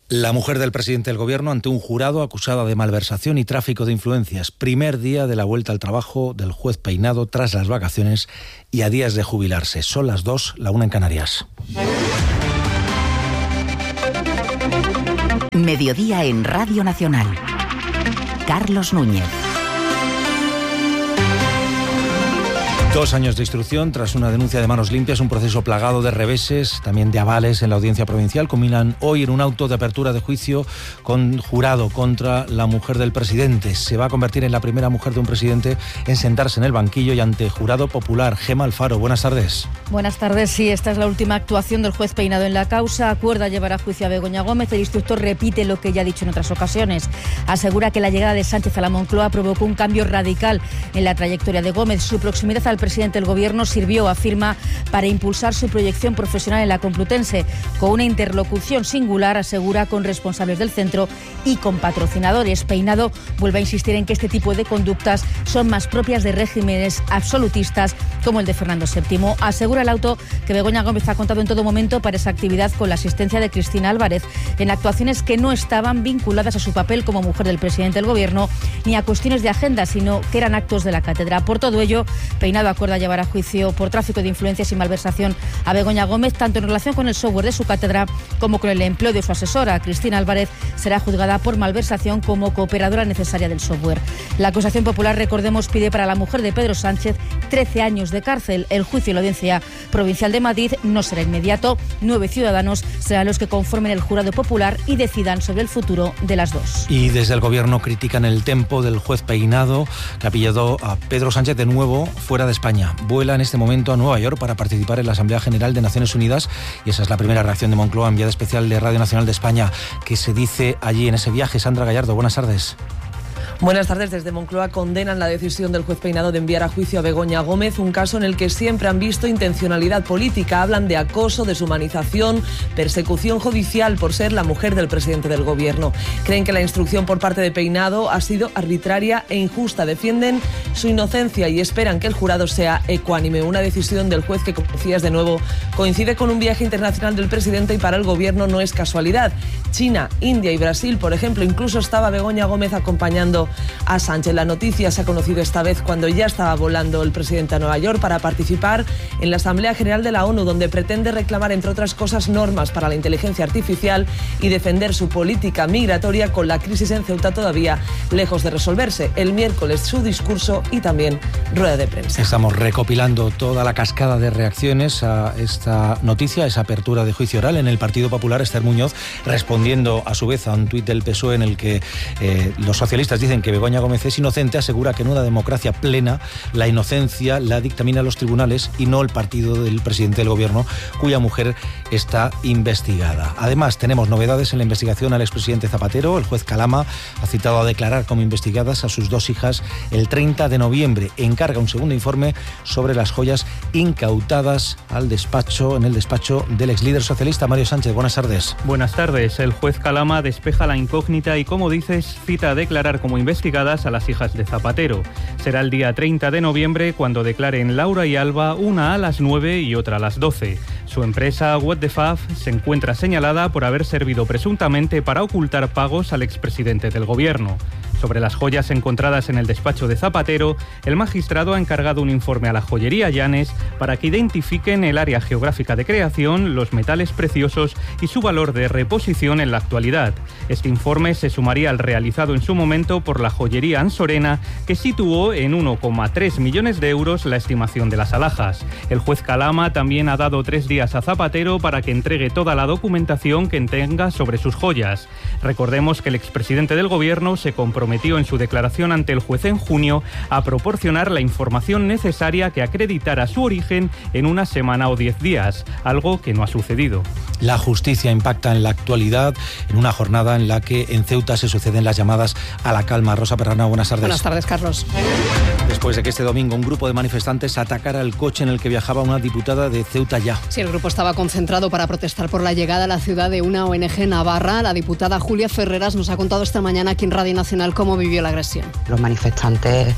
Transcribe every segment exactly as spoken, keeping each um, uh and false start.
La mujer del presidente del Gobierno ante un jurado acusada de malversación y tráfico de influencias. Primer día de la vuelta al trabajo del juez Peinado tras las vacaciones y a días de jubilarse. Son las dos, la una en Canarias. Mediodía en Radio Nacional. Carlos Núñez. Dos años de instrucción tras una denuncia de manos limpias, un proceso plagado de reveses, también de avales en la audiencia provincial. Culminan hoy en un auto de apertura de juicio con jurado contra la mujer del presidente. Se va a convertir en la primera mujer de un presidente en sentarse en el banquillo y ante jurado popular. Gema Alfaro, buenas tardes. Buenas tardes, sí, esta es la última actuación del juez Peinado en la causa. Acuerda llevar a juicio a Begoña Gómez. El instructor repite lo que ya ha dicho en otras ocasiones. Asegura que la llegada de Sánchez a la Moncloa provocó un cambio radical en la trayectoria de Gómez. Su proximidad al presidente del Gobierno sirvió, afirma, para impulsar su proyección profesional en la Complutense, con una interlocución singular, asegura, con responsables del centro y con patrocinadores. Peinado vuelve a insistir en que este tipo de conductas son más propias de regímenes absolutistas como el de Fernando séptimo. Asegura el auto que Begoña Gómez ha contado en todo momento para esa actividad con la asistencia de Cristina Álvarez, en actuaciones que no estaban vinculadas a su papel como mujer del presidente del Gobierno ni a cuestiones de agenda, sino que eran actos de la cátedra. Por todo ello, Peinado acuerda llevar a juicio por tráfico de influencias y malversación a Begoña Gómez, tanto en relación con el software de su cátedra como con el empleo de su asesora. Cristina Álvarez será juzgada por malversación como cooperadora necesaria del software. La acusación popular, recordemos, pide para la mujer de Pedro Sánchez trece años de cárcel. El juicio en la Audiencia Provincial de Madrid no será inmediato. Nueve ciudadanos serán los que conformen el jurado popular y decidan sobre el futuro de las dos. Y desde el Gobierno critican el tempo del juez Peinado, que ha pillado a Pedro Sánchez de nuevo fuera de España. Vuela en este momento a Nueva York para participar en la Asamblea General de Naciones Unidas y esa es la primera reacción de Moncloa, enviada especial de Radio Nacional de España. ¿Qué se dice allí en ese viaje? Sandra Gallardo, buenas tardes. Buenas tardes. Desde Moncloa condenan la decisión del juez Peinado de enviar a juicio a Begoña Gómez, un caso en el que siempre han visto intencionalidad política. Hablan de acoso, deshumanización, persecución judicial por ser la mujer del presidente del Gobierno. Creen que la instrucción por parte de Peinado ha sido arbitraria e injusta. Defienden su inocencia y esperan que el jurado sea ecuánime. Una decisión del juez que, como decías de nuevo, coincide con un viaje internacional del presidente y para el Gobierno no es casualidad. China, India y Brasil, por ejemplo, incluso estaba Begoña Gómez acompañando a Sánchez. La noticia se ha conocido esta vez cuando ya estaba volando el presidente a Nueva York para participar en la Asamblea General de la ONU, donde pretende reclamar, entre otras cosas, normas para la inteligencia artificial y defender su política migratoria, con la crisis en Ceuta todavía lejos de resolverse. El miércoles su discurso y también rueda de prensa. Estamos recopilando toda la cascada de reacciones a esta noticia, a esa apertura de juicio oral en el Partido Popular. Esther Muñoz, respondiendo a su vez a un tuit del P S O E en el que eh, los socialistas dicen que Begoña Gómez es inocente, asegura que en una democracia plena la inocencia la dictamina los tribunales y no el partido del presidente del Gobierno, cuya mujer está investigada. Además, tenemos novedades en la investigación al expresidente Zapatero. El juez Calama ha citado a declarar como investigadas a sus dos hijas el treinta de noviembre. Encarga un segundo informe sobre las joyas incautadas al despacho, en el despacho del ex líder socialista Mario Sánchez. Buenas tardes. Buenas tardes. El juez Calama despeja la incógnita y, como dices, cita a declarar como investigadas a las hijas de Zapatero. Será el día treinta de noviembre cuando declaren Laura y Alba, una a las nueve y otra a las doce. Su empresa, What the Faf, se encuentra señalada por haber servido presuntamente para ocultar pagos al expresidente del Gobierno. Sobre las joyas encontradas en el despacho de Zapatero, el magistrado ha encargado un informe a la joyería Llanes para que identifiquen el área geográfica de creación, los metales preciosos y su valor de reposición en la actualidad. Este informe se sumaría al realizado en su momento por la joyería Ansorena, que situó en uno coma tres millones de euros la estimación de las alhajas. El juez Calama también ha dado tres días a Zapatero para que entregue toda la documentación que tenga sobre sus joyas. Recordemos que el expresidente del Gobierno se comprometió en su declaración ante el juez en junio a proporcionar la información necesaria que acreditara su origen en una semana o diez días, algo que no ha sucedido. La justicia impacta en la actualidad en una jornada en la que en Ceuta se suceden las llamadas a la calma. Rosa Perrana, buenas tardes. Buenas tardes, Carlos. Después de que este domingo un grupo de manifestantes atacara el coche en el que viajaba una diputada de Ceuta Ya. Sí, el grupo estaba concentrado para protestar por la llegada a la ciudad de una O N Ge navarra. La diputada Julia Ferreras nos ha contado esta mañana aquí en Radio Nacional cómo vivió la agresión. Los manifestantes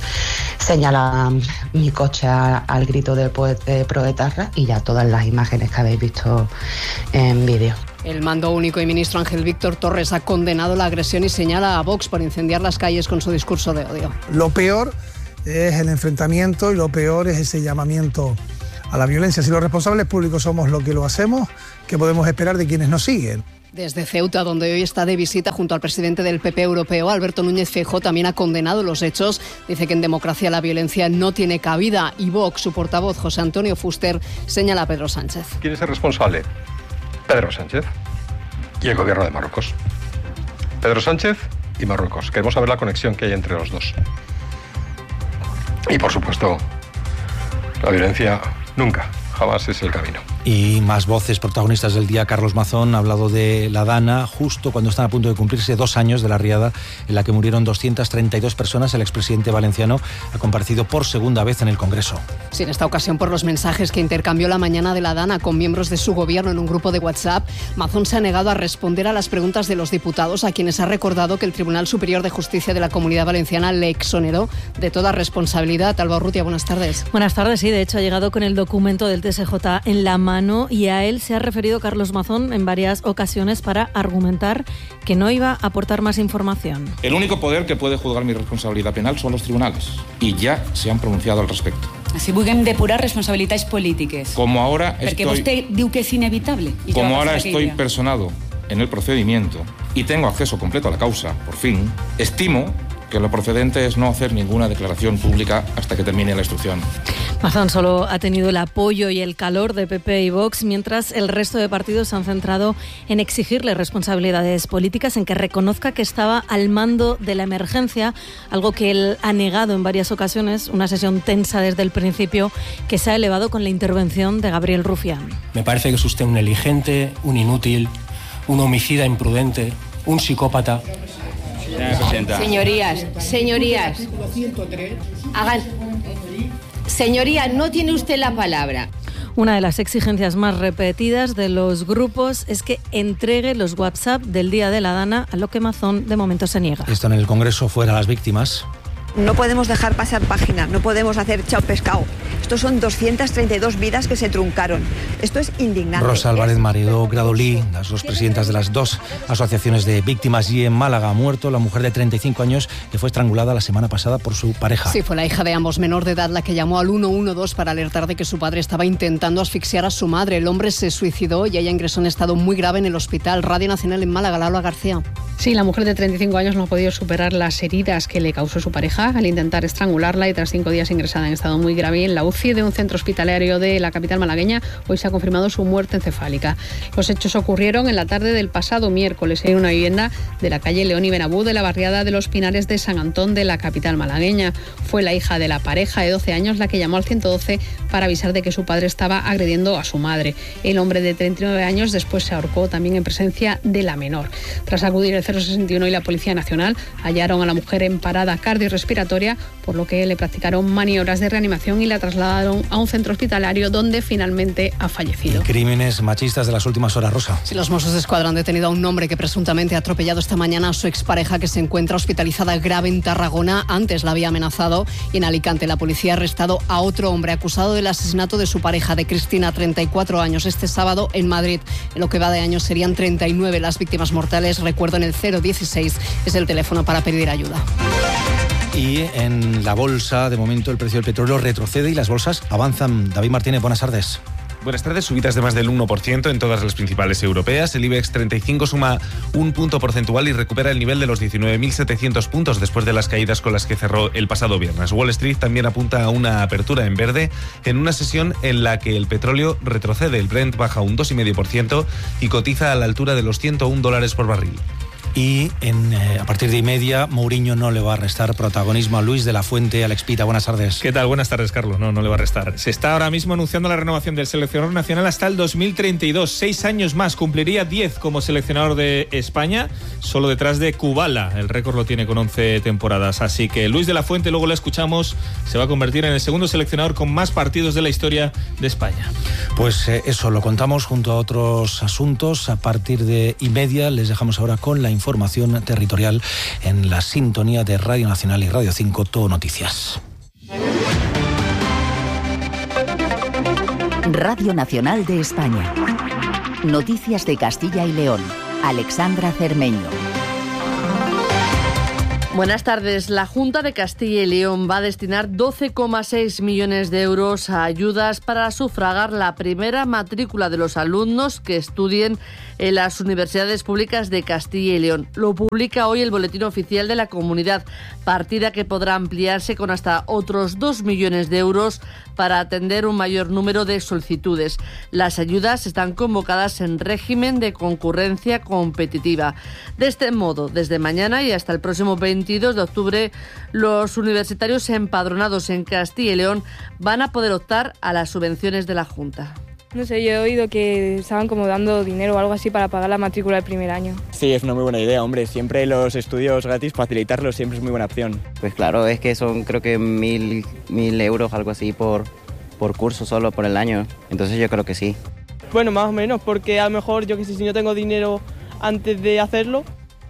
señalan mi coche a, al grito del poeta de Proetarra y ya todas las imágenes que habéis visto en vídeo. El mando único y ministro Ángel Víctor Torres ha condenado la agresión y señala a Vox por incendiar las calles con su discurso de odio. Lo peor es el enfrentamiento y lo peor es ese llamamiento a la violencia. Si los responsables públicos somos lo que lo hacemos, ¿qué podemos esperar de quienes nos siguen? Desde Ceuta, donde hoy está de visita junto al presidente del P P europeo, Alberto Núñez Feijóo, también ha condenado los hechos. Dice que en democracia la violencia no tiene cabida. Y Vox, su portavoz, José Antonio Fuster, señala a Pedro Sánchez. ¿Quién es el responsable? Pedro Sánchez y el gobierno de Marruecos. Pedro Sánchez y Marruecos. Queremos saber la conexión que hay entre los dos. Y por supuesto, la violencia nunca, jamás es el camino. Y más voces protagonistas del día. Carlos Mazón ha hablado de la Dana justo cuando están a punto de cumplirse dos años de la riada en la que murieron doscientas treinta y dos personas. El expresidente valenciano ha comparecido por segunda vez en el Congreso. Sí, en esta ocasión por los mensajes que intercambió la mañana de la Dana con miembros de su gobierno en un grupo de WhatsApp. Mazón se ha negado a responder a las preguntas de los diputados, a quienes ha recordado que el Tribunal Superior de Justicia de la Comunidad Valenciana le exoneró de toda responsabilidad. Alba Urrutia, buenas tardes. Buenas tardes, sí, de hecho ha llegado con el documento del T S J en la mano y a él se ha referido Carlos Mazón en varias ocasiones para argumentar que no iba a aportar más información. El único poder que puede juzgar mi responsabilidad penal son los tribunales y ya se han pronunciado al respecto. Si vulguem depurar responsabilitats polítiques. Como ahora Perquè estoy, vostè diu que és inevitable. I como va ahora passar estoy aquella. personado en el procedimiento y tengo acceso completo a la causa, por fin, estimo que lo procedente es no hacer ninguna declaración pública hasta que termine la instrucción. Mazón solo ha tenido el apoyo y el calor de P P y Vox, mientras el resto de partidos se han centrado en exigirle responsabilidades políticas, en que reconozca que estaba al mando de la emergencia, algo que él ha negado en varias ocasiones, una sesión tensa desde el principio que se ha elevado con la intervención de Gabriel Rufián. Me parece que es usted un negligente, un inútil, un homicida imprudente, un psicópata. Señorías, señorías, hagan... Señoría, no tiene usted la palabra. Una de las exigencias más repetidas de los grupos es que entregue los WhatsApp del día de la Dana, a lo que Mazón de momento se niega. Esto en el Congreso fuera las víctimas. No podemos dejar pasar página, no podemos hacer chao pescado. Estos son doscientas treinta y dos vidas que se truncaron. Esto es indignante. Rosa Álvarez Maridó Gradolí, las dos presidentas de las dos asociaciones de víctimas, y en Málaga ha muerto la mujer de treinta y cinco años que fue estrangulada la semana pasada por su pareja. Sí, fue la hija de ambos, menor de edad, la que llamó al ciento doce para alertar de que su padre estaba intentando asfixiar a su madre. El hombre se suicidó y ella ingresó en estado muy grave en el hospital. Radio Nacional en Málaga, Laura García. Sí, la mujer de treinta y cinco años no ha podido superar las heridas que le causó su pareja al intentar estrangularla y tras cinco días ingresada en estado muy grave en la U C I de un centro hospitalario de la capital malagueña, hoy se ha confirmado su muerte encefálica. Los hechos ocurrieron en la tarde del pasado miércoles en una vivienda de la calle León y Benabú de la barriada de Los Pinares de San Antón de la capital malagueña. Fue la hija de la pareja de doce años la que llamó al ciento doce para avisar de que su padre estaba agrediendo a su madre. El hombre de treinta y nueve años después se ahorcó también en presencia de la menor. Tras acudir el cero sesenta y uno y la Policía Nacional, hallaron a la mujer en parada cardiorrespiratoria, por lo que le practicaron maniobras de reanimación y la trasladaron a un centro hospitalario donde finalmente ha fallecido. Crímenes machistas de las últimas horas, Rosa. Sí, los Mossos d'Esquadra han detenido a un hombre que presuntamente ha atropellado esta mañana a su expareja, que se encuentra hospitalizada grave en Tarragona. Antes la había amenazado. Y en Alicante la policía ha arrestado a otro hombre acusado del asesinato de su pareja, de Cristina, treinta y cuatro años, este sábado en Madrid. En lo que va de año serían treinta y nueve las víctimas mortales. Recuerdo, en el cero dieciséis es el teléfono para pedir ayuda. Y en la bolsa, de momento, el precio del petróleo retrocede y las bolsas avanzan. David Martínez, buenas tardes. Buenas tardes, subidas de más del uno por ciento en todas las principales europeas. El IBEX treinta y cinco suma un punto porcentual y recupera el nivel de los diecinueve mil setecientos puntos después de las caídas con las que cerró el pasado viernes. Wall Street también apunta a una apertura en verde en una sesión en la que el petróleo retrocede. El Brent baja un dos coma cinco por ciento y cotiza a la altura de los ciento un dólares por barril. Y en, eh, a partir de y media, Mourinho no le va a restar protagonismo a Luis de la Fuente. Alex Pita, buenas tardes. ¿Qué tal? Buenas tardes, Carlos. No, no le va a restar. Se está ahora mismo anunciando la renovación del seleccionador nacional hasta el dos mil treinta y dos. Seis años más. Cumpliría diez como seleccionador de España, solo detrás de Kubala. El récord lo tiene con once temporadas. Así que Luis de la Fuente, luego le escuchamos, se va a convertir en el segundo seleccionador con más partidos de la historia de España. Pues eh, eso lo contamos junto a otros asuntos. A partir de y media les dejamos ahora con la información territorial en la sintonía de Radio Nacional y Radio cinco, Todo Noticias. Radio Nacional de España. Noticias de Castilla y León. Alexandra Cermeño. Buenas tardes. La Junta de Castilla y León va a destinar doce coma seis millones de euros a ayudas para sufragar la primera matrícula de los alumnos que estudien en las universidades públicas de Castilla y León. Lo publica hoy el Boletín Oficial de la Comunidad, partida que podrá ampliarse con hasta otros dos millones de euros para atender un mayor número de solicitudes. Las ayudas están convocadas en régimen de concurrencia competitiva. De este modo, desde mañana y hasta el próximo veintidós de octubre, los universitarios empadronados en Castilla y León van a poder optar a las subvenciones de la Junta. No sé, yo he oído que estaban como dando dinero o algo así para pagar la matrícula del primer año. Sí, es una muy buena idea, hombre. Siempre los estudios gratis, facilitarlos siempre es muy buena opción. Pues claro, es que son creo que mil, mil euros, algo así, por, por curso solo por el año. Entonces yo creo que sí. Bueno, más o menos, porque a lo mejor yo que sé, si no tengo dinero antes de hacerlo,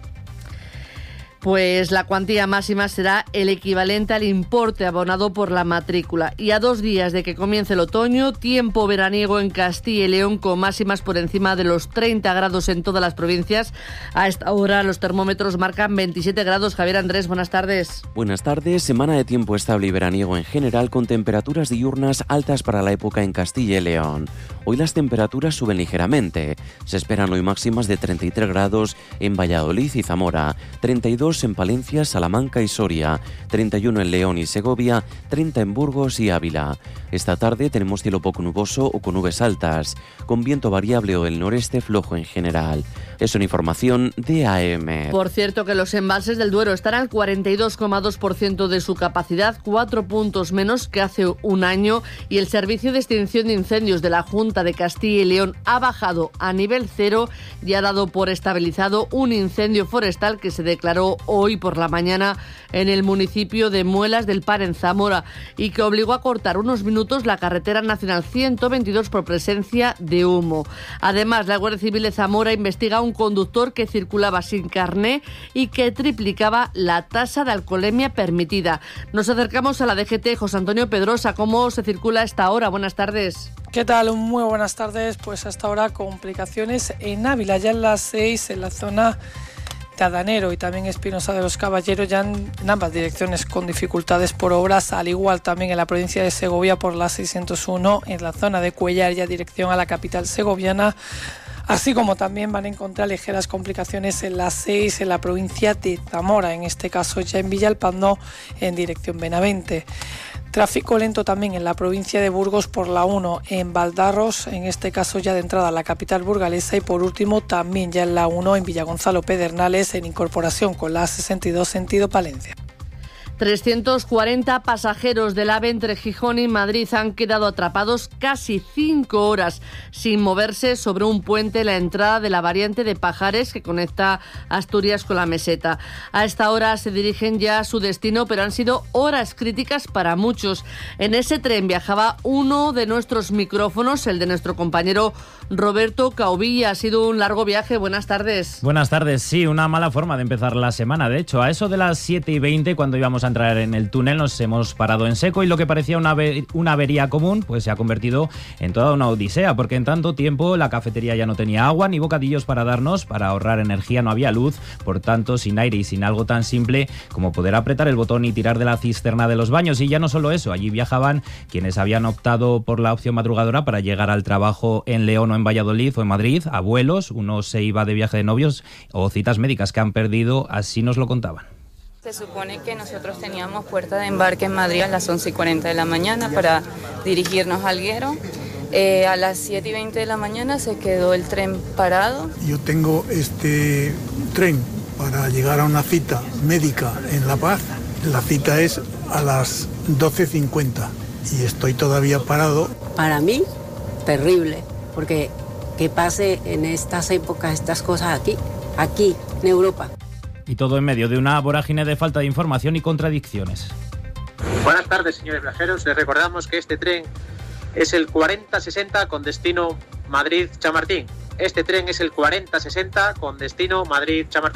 pues la cuantía máxima será el equivalente al importe abonado por la matrícula. Y a dos días de que comience el otoño, tiempo veraniego en Castilla y León con máximas por encima de los treinta grados en todas las provincias. A esta hora los termómetros marcan veintisiete grados. Javier Andrés, buenas tardes. Buenas tardes. Semana de tiempo estable y veraniego en general con temperaturas diurnas altas para la época en Castilla y León. Hoy las temperaturas suben ligeramente. Se esperan hoy máximas de treinta y tres grados en Valladolid y Zamora, treinta y dos en Palencia, Salamanca y Soria, treinta y uno en León y Segovia, treinta en Burgos y Ávila. Esta tarde tenemos cielo poco nuboso o con nubes altas, con viento variable o del noreste flojo en general. Es una información de A M. Por cierto que los embalses del Duero están al cuarenta y dos coma dos por ciento de su capacidad, cuatro puntos menos que hace un año, y el Servicio de Extinción de Incendios de la Junta de Castilla y León ha bajado a nivel cero y ha dado por estabilizado un incendio forestal que se declaró hoy por la mañana en el municipio de Muelas del Par, en Zamora, y que obligó a cortar unos minutos la carretera nacional ciento veintidós por presencia de humo. Además, la Guardia Civil de Zamora investiga a un conductor que circulaba sin carné y que triplicaba la tasa de alcoholemia permitida. Nos acercamos a la D G T. José Antonio Pedrosa, ¿cómo se circula a esta hora? Buenas tardes. ¿Qué tal? Muy buenas tardes. Pues hasta ahora complicaciones en Ávila, ya en las seis, en la zona de Adanero y también Espinosa de los Caballeros, ya en, en ambas direcciones con dificultades por obras, al igual también en la provincia de Segovia por la seiscientos uno, en la zona de Cuellar, ya dirección a la capital segoviana, así como también van a encontrar ligeras complicaciones en la seis, en la provincia de Zamora, en este caso ya en Villalpando, en dirección Benavente. Tráfico lento también en la provincia de Burgos por la uno, en Valdarros, en este caso ya de entrada a la capital burgalesa, y por último también ya en la uno en Villagonzalo Pedernales, en incorporación con la sesenta y dos sentido Palencia. trescientos cuarenta pasajeros del AVE entre Gijón y Madrid han quedado atrapados casi cinco horas sin moverse sobre un puente en la entrada de la variante de Pajares que conecta Asturias con la meseta. A esta hora se dirigen ya a su destino, pero han sido horas críticas para muchos. En ese tren viajaba uno de nuestros micrófonos, el de nuestro compañero Roberto Caubilla. Ha sido un largo viaje. Buenas tardes. Buenas tardes. Sí, una mala forma de empezar la semana. De hecho, a eso de las siete y veinte, cuando íbamos a entrar en el túnel, nos hemos parado en seco y lo que parecía una, ave- una avería común pues se ha convertido en toda una odisea, porque en tanto tiempo la cafetería ya no tenía agua ni bocadillos para darnos. Para ahorrar energía no había luz, por tanto sin aire y sin algo tan simple como poder apretar el botón y tirar de la cisterna de los baños. Y ya no solo eso, allí viajaban quienes habían optado por la opción madrugadora para llegar al trabajo en León o en Valladolid o en Madrid, abuelos, uno se iba de viaje de novios o citas médicas que han perdido, así nos lo contaban. Se supone que nosotros teníamos puerta de embarque en Madrid a las once y cuarenta de la mañana para dirigirnos a Alguero. Eh, a las siete y veinte de la mañana se quedó el tren parado. Yo tengo este tren para llegar a una cita médica en La Paz. La cita es a las doce cincuenta y estoy todavía parado. Para mí, terrible, porque que pase en estas épocas estas cosas aquí, aquí en Europa. Y todo en medio de una vorágine de falta de información y contradicciones. Buenas tardes, señores viajeros. Les recordamos que este tren es el cuarenta sesenta con destino Madrid-Chamartín. Este tren es el cuarenta sesenta con destino Madrid-Chamartín.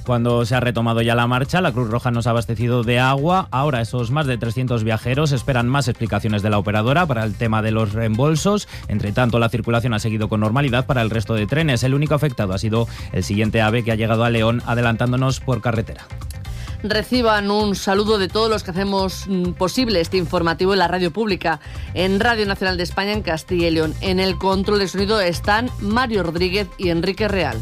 cuando se ha retomado ya la marcha. La Cruz Roja nos ha abastecido de agua. Ahora esos más de trescientos viajeros esperan más explicaciones de la operadora para el tema de los reembolsos. Entre tanto, la circulación ha seguido con normalidad para el resto de trenes. El único afectado ha sido el siguiente AVE, que ha llegado a León adelantándonos por carretera. Reciban un saludo de todos los que hacemos posible este informativo en la radio pública, en Radio Nacional de España, en Castilla y León. En el control de sonido están Mario Rodríguez y Enrique Real.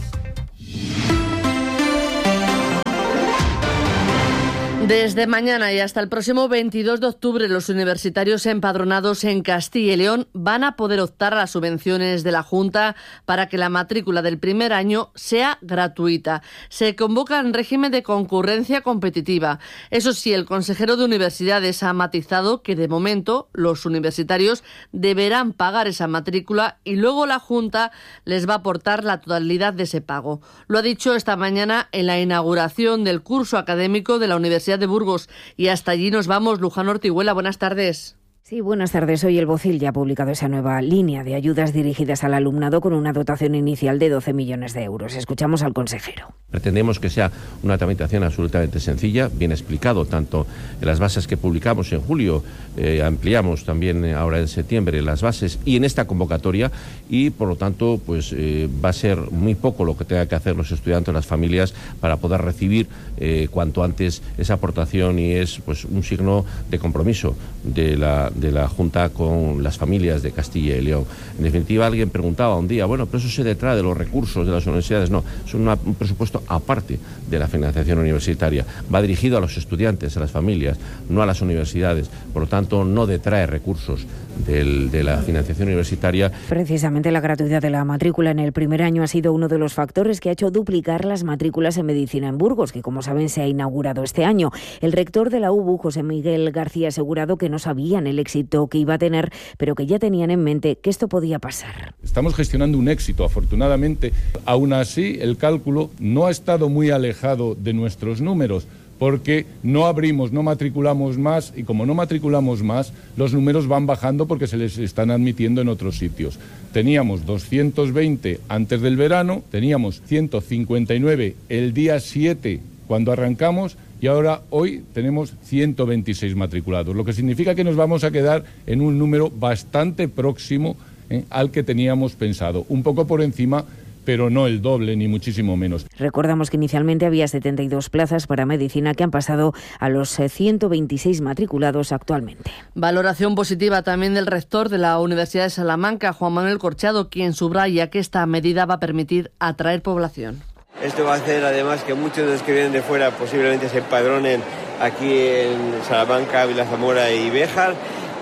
Desde mañana y hasta el próximo veintidós de octubre, los universitarios empadronados en Castilla y León van a poder optar a las subvenciones de la Junta para que la matrícula del primer año sea gratuita. Se convoca en régimen de concurrencia competitiva. Eso sí, el consejero de Universidades ha matizado que de momento los universitarios deberán pagar esa matrícula y luego la Junta les va a aportar la totalidad de ese pago. Lo ha dicho esta mañana en la inauguración del curso académico de la Universidad de Burgos. Y hasta allí nos vamos. Luján Ortiguela, buenas tardes. Sí, buenas tardes. Hoy el Bocil ya ha publicado esa nueva línea de ayudas dirigidas al alumnado con una dotación inicial de doce millones de euros. Escuchamos al consejero. Pretendemos que sea una tramitación absolutamente sencilla, bien explicado, tanto en las bases que publicamos en julio, eh, ampliamos también ahora en septiembre las bases y en esta convocatoria, y por lo tanto pues eh, va a ser muy poco lo que tengan que hacer los estudiantes, las familias, para poder recibir eh, cuanto antes esa aportación, y es pues un signo de compromiso de la de la Junta con las familias de Castilla y León. En definitiva, alguien preguntaba un día, bueno, pero eso se detrae de los recursos de las universidades. No, es una, un presupuesto aparte de la financiación universitaria. Va dirigido a los estudiantes, a las familias, no a las universidades. Por lo tanto, no detrae recursos del, de la financiación universitaria. Precisamente la gratuidad de la matrícula en el primer año ha sido uno de los factores que ha hecho duplicar las matrículas en medicina en Burgos, que como saben se ha inaugurado este año. El rector de la U B U, José Miguel García, ha asegurado que no sabían el éxito que iba a tener, pero que ya tenían en mente que esto podía pasar. Estamos gestionando un éxito, afortunadamente. Aún así, el cálculo no ha estado muy alejado de nuestros números, porque no abrimos, no matriculamos más, y como no matriculamos más, los números van bajando porque se les están admitiendo en otros sitios. Teníamos doscientos veinte antes del verano, teníamos ciento cincuenta y nueve el día siete cuando arrancamos, y ahora hoy tenemos ciento veintiséis matriculados, lo que significa que nos vamos a quedar en un número bastante próximo eh, al que teníamos pensado, un poco por encima, pero no el doble, ni muchísimo menos. Recordamos que inicialmente había setenta y dos plazas para medicina, que han pasado a los ciento veintiséis matriculados actualmente. Valoración positiva también del rector de la Universidad de Salamanca, Juan Manuel Corchado, quien subraya que esta medida va a permitir atraer población. Esto va a hacer además que muchos de los que vienen de fuera posiblemente se empadronen aquí en Salamanca, Vilazamora y Béjar,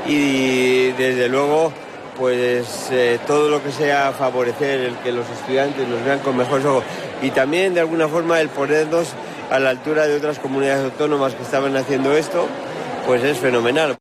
y desde luego pues eh, todo lo que sea favorecer el que los estudiantes nos vean con mejores ojos, y también de alguna forma el ponernos a la altura de otras comunidades autónomas que estaban haciendo esto, pues es fenomenal.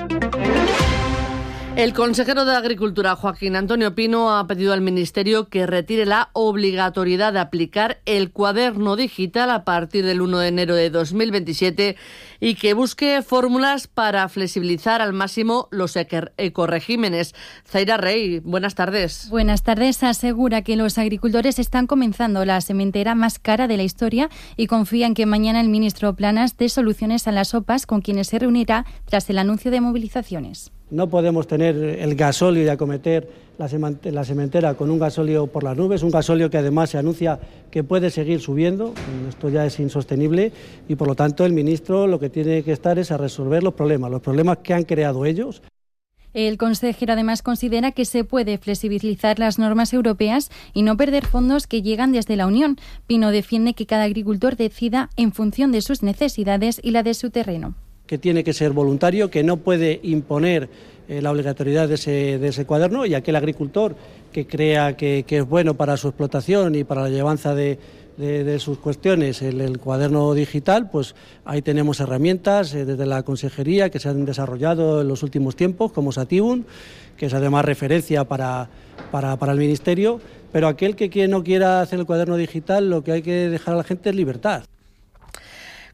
El consejero de Agricultura, Joaquín Antonio Pino, ha pedido al Ministerio que retire la obligatoriedad de aplicar el cuaderno digital a partir del uno de enero de dos mil veintisiete y que busque fórmulas para flexibilizar al máximo los ecoregímenes. Zaira Rey, buenas tardes. Buenas tardes. Asegura que los agricultores están comenzando la sementera más cara de la historia y confía en que mañana el ministro Planas dé soluciones a las OPAs, con quienes se reunirá tras el anuncio de movilizaciones. No podemos tener el gasóleo y acometer la sementera con un gasóleo por las nubes, un gasóleo que además se anuncia que puede seguir subiendo. Esto ya es insostenible y por lo tanto el ministro lo que tiene que estar es a resolver los problemas, los problemas que han creado ellos. El consejero además considera que se puede flexibilizar las normas europeas y no perder fondos que llegan desde la Unión. Pino defiende que cada agricultor decida en función de sus necesidades y la de su terreno. Que tiene que ser voluntario, que no puede imponer eh, la obligatoriedad de ese, de ese cuaderno, y aquel agricultor que crea que, que es bueno para su explotación y para la llevanza de, de, de sus cuestiones el, el cuaderno digital, pues ahí tenemos herramientas eh, desde la Consejería que se han desarrollado en los últimos tiempos, como Satibun, que es además referencia para, para, para el Ministerio, pero aquel que, que no quiera hacer el cuaderno digital, lo que hay que dejar a la gente es libertad.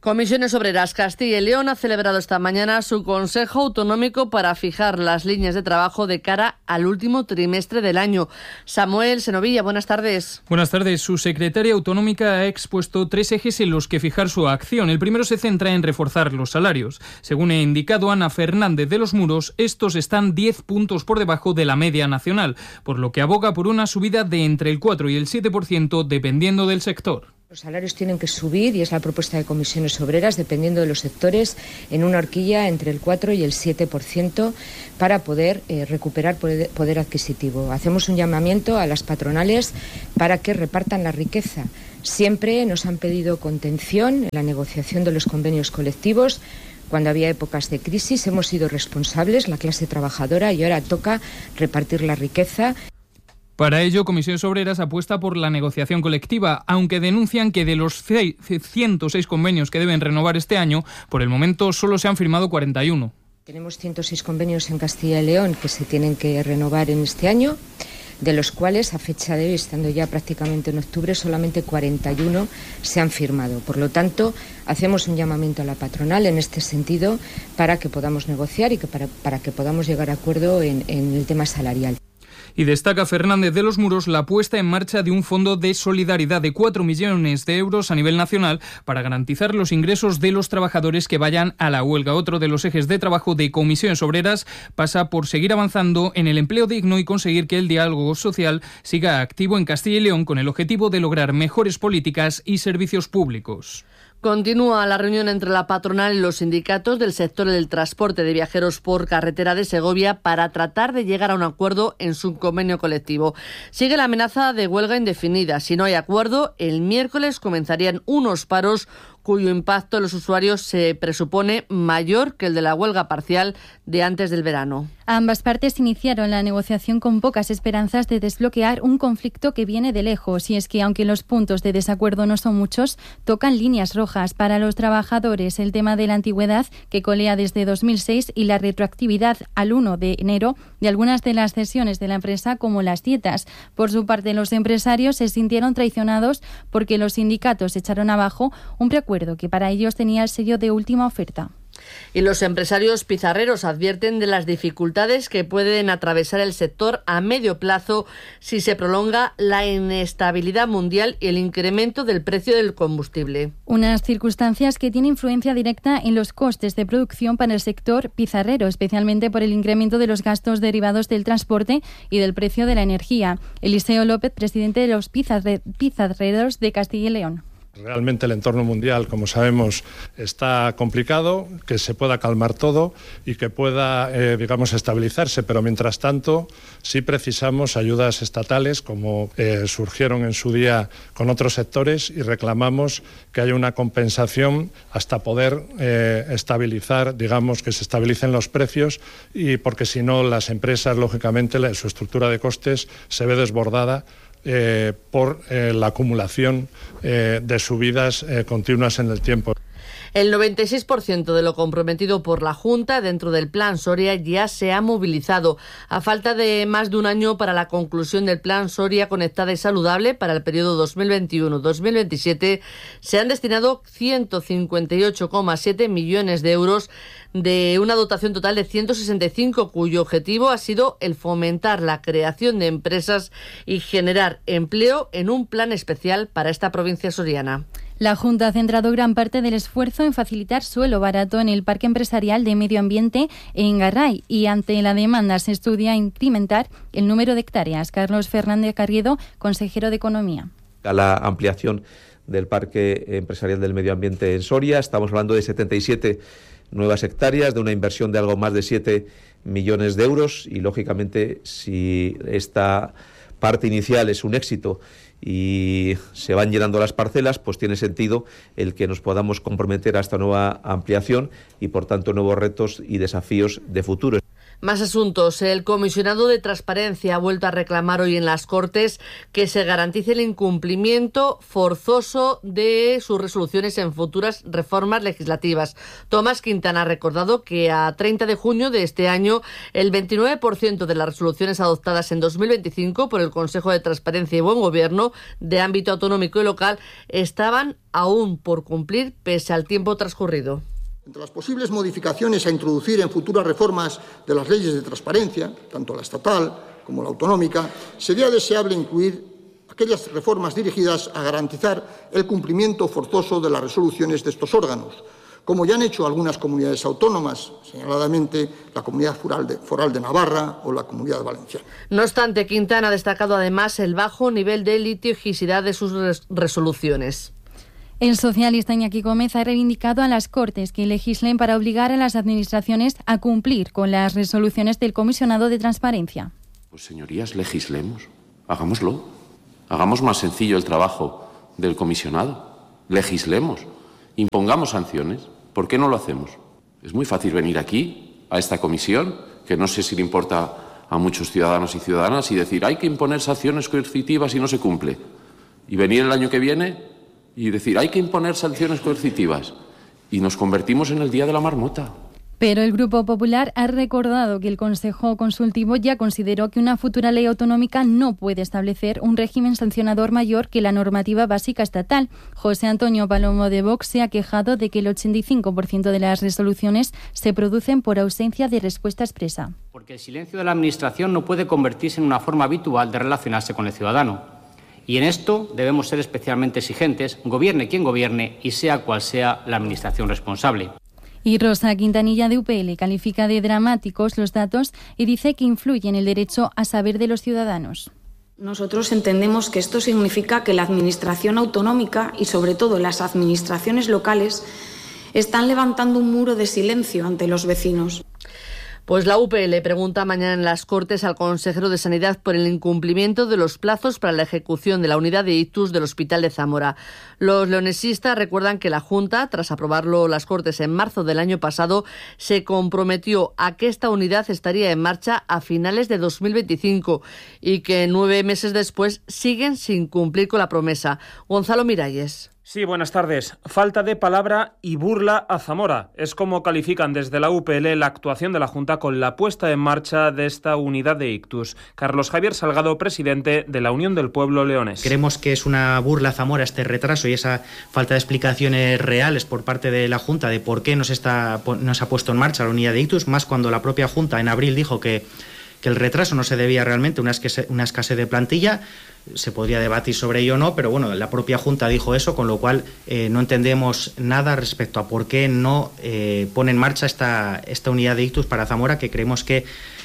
Comisiones Obreras Castilla y León ha celebrado esta mañana su Consejo Autonómico para fijar las líneas de trabajo de cara al último trimestre del año. Samuel Senovilla, buenas tardes. Buenas tardes. Su secretaria autonómica ha expuesto tres ejes en los que fijar su acción. El primero se centra en reforzar los salarios. Según ha indicado Ana Fernández de los Muros, estos están diez puntos por debajo de la media nacional, por lo que aboga por una subida de entre el cuatro y el siete por ciento dependiendo del sector. Los salarios tienen que subir, y es la propuesta de Comisiones Obreras, dependiendo de los sectores, en una horquilla entre el cuatro y el siete por ciento para poder eh, recuperar poder, poder adquisitivo. Hacemos un llamamiento a las patronales para que repartan la riqueza. Siempre nos han pedido contención en la negociación de los convenios colectivos. Cuando había épocas de crisis hemos sido responsables, la clase trabajadora, y ahora toca repartir la riqueza. Para ello, Comisiones Obreras apuesta por la negociación colectiva, aunque denuncian que de los ciento seis convenios que deben renovar este año, por el momento solo se han firmado cuarenta y uno. Tenemos ciento seis convenios en Castilla y León que se tienen que renovar en este año, de los cuales a fecha de hoy, estando ya prácticamente en octubre, solamente cuarenta y uno se han firmado. Por lo tanto, hacemos un llamamiento a la patronal en este sentido para que podamos negociar y que para, para que podamos llegar a acuerdo en, en el tema salarial. Y destaca Fernández de los Muros la puesta en marcha de un fondo de solidaridad de cuatro millones de euros a nivel nacional para garantizar los ingresos de los trabajadores que vayan a la huelga. Otro de los ejes de trabajo de Comisiones Obreras pasa por seguir avanzando en el empleo digno y conseguir que el diálogo social siga activo en Castilla y León con el objetivo de lograr mejores políticas y servicios públicos. Continúa la reunión entre la patronal y los sindicatos del sector del transporte de viajeros por carretera de Segovia para tratar de llegar a un acuerdo en su convenio colectivo. Sigue la amenaza de huelga indefinida. Si no hay acuerdo, el miércoles comenzarían unos paros cuyo impacto en los usuarios se presupone mayor que el de la huelga parcial de antes del verano. Ambas partes iniciaron la negociación con pocas esperanzas de desbloquear un conflicto que viene de lejos, y es que aunque los puntos de desacuerdo no son muchos, tocan líneas rojas para los trabajadores: el tema de la antigüedad, que colea desde dos mil seis, y la retroactividad al uno de enero de algunas de las cesiones de la empresa, como las dietas. Por su parte, los empresarios se sintieron traicionados porque los sindicatos echaron abajo un preacuerdo que para ellos tenía el sello de última oferta. Y los empresarios pizarreros advierten de las dificultades que pueden atravesar el sector a medio plazo si se prolonga la inestabilidad mundial y el incremento del precio del combustible. Unas circunstancias que tienen influencia directa en los costes de producción para el sector pizarrero, especialmente por el incremento de los gastos derivados del transporte y del precio de la energía. Eliseo López, presidente de los pizarreros de Castilla y León. Realmente el entorno mundial, como sabemos, está complicado, que se pueda calmar todo y que pueda, eh, digamos, estabilizarse, pero mientras tanto sí precisamos ayudas estatales, como eh, surgieron en su día con otros sectores, y reclamamos que haya una compensación hasta poder eh, estabilizar, digamos, que se estabilicen los precios, y porque si no las empresas, lógicamente, la, su estructura de costes se ve desbordada Eh, por eh, la acumulación eh, de subidas eh, continuas en el tiempo. El noventa y seis por ciento de lo comprometido por la Junta dentro del Plan Soria ya se ha movilizado. A falta de más de un año para la conclusión del Plan Soria Conectada y Saludable para el periodo dos mil veintiuno dos mil veintisiete, se han destinado ciento cincuenta y ocho coma siete millones de euros de una dotación total de ciento sesenta y cinco, cuyo objetivo ha sido el fomentar la creación de empresas y generar empleo en un plan especial para esta provincia soriana. La Junta ha centrado gran parte del esfuerzo en facilitar suelo barato en el Parque Empresarial de Medio Ambiente en Garray, y ante la demanda se estudia incrementar el número de hectáreas. Carlos Fernández Carriedo, consejero de Economía. A la ampliación del Parque Empresarial del Medio Ambiente en Soria, estamos hablando de setenta y siete nuevas hectáreas, de una inversión de algo más de siete millones de euros, y lógicamente si esta parte inicial es un éxito y se van llenando las parcelas, pues tiene sentido el que nos podamos comprometer a esta nueva ampliación y por tanto nuevos retos y desafíos de futuro. Más asuntos. El comisionado de Transparencia ha vuelto a reclamar hoy en las Cortes que se garantice el incumplimiento forzoso de sus resoluciones en futuras reformas legislativas. Tomás Quintana ha recordado que a treinta de junio de este año el veintinueve por ciento de las resoluciones adoptadas en dos mil veinticinco por el Consejo de Transparencia y Buen Gobierno de ámbito autonómico y local estaban aún por cumplir pese al tiempo transcurrido. Entre las posibles modificaciones a introducir en futuras reformas de las leyes de transparencia, tanto la estatal como la autonómica, sería deseable incluir aquellas reformas dirigidas a garantizar el cumplimiento forzoso de las resoluciones de estos órganos, como ya han hecho algunas comunidades autónomas, señaladamente la Comunidad Foral de, Foral de Navarra o la Comunidad Valenciana. No obstante, Quintana ha destacado además el bajo nivel de litigicidad de sus res- resoluciones. El socialista Iñaki Gómez ha reivindicado a las Cortes que legislen para obligar a las administraciones a cumplir con las resoluciones del Comisionado de Transparencia. Pues señorías, legislemos, hagámoslo. Hagamos más sencillo el trabajo del comisionado. Legislemos, impongamos sanciones. ¿Por qué no lo hacemos? Es muy fácil venir aquí, a esta comisión, que no sé si le importa a muchos ciudadanos y ciudadanas, y decir hay que imponer sanciones coercitivas y no se cumple. Y venir el año que viene y decir hay que imponer sanciones coercitivas y nos convertimos en el día de la marmota. Pero el Grupo Popular ha recordado que el Consejo Consultivo ya consideró que una futura ley autonómica no puede establecer un régimen sancionador mayor que la normativa básica estatal. José Antonio Palomo de Vox se ha quejado de que el ochenta y cinco por ciento de las resoluciones se producen por ausencia de respuesta expresa. Porque el silencio de la Administración no puede convertirse en una forma habitual de relacionarse con el ciudadano. Y en esto debemos ser especialmente exigentes, gobierne quien gobierne y sea cual sea la Administración responsable. Y Rosa Quintanilla de U P L califica de dramáticos los datos y dice que influye en el derecho a saber de los ciudadanos. Nosotros entendemos que esto significa que la Administración autonómica y sobre todo las administraciones locales están levantando un muro de silencio ante los vecinos. Pues la U P L pregunta mañana en las Cortes al consejero de Sanidad por el incumplimiento de los plazos para la ejecución de la unidad de ictus del Hospital de Zamora. Los leonesistas recuerdan que la Junta, tras aprobarlo las Cortes en marzo del año pasado, se comprometió a que esta unidad estaría en marcha a finales de dos mil veinticinco y que nueve meses después siguen sin cumplir con la promesa. Gonzalo Miralles. Sí, buenas tardes. Falta de palabra y burla a Zamora. Es como califican desde la U P L la actuación de la Junta con la puesta en marcha de esta unidad de ictus. Carlos Javier Salgado, presidente de la Unión del Pueblo Leonés. Creemos que es una burla a Zamora este retraso y esa falta de explicaciones reales por parte de la Junta de por qué no se, está, no se ha puesto en marcha la unidad de ictus, más cuando la propia Junta en abril dijo que, que el retraso no se debía realmente a una escasez, una escasez de plantilla. Se podría debatir sobre ello o no, pero bueno, la propia Junta dijo eso, con lo cual eh, no entendemos nada respecto a por qué no eh, pone en marcha esta, esta unidad de ictus para Zamora, que creemos que